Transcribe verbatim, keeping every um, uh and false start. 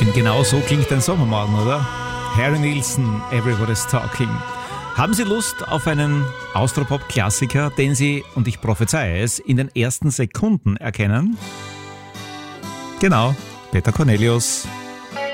finde, genau so klingt ein Sommermorgen, oder? Harry Nilsson, Everybody's Talking. Haben Sie Lust auf einen Austropop-Klassiker, den Sie, und ich prophezeie es, in den ersten Sekunden erkennen? Genau, Peter Cornelius.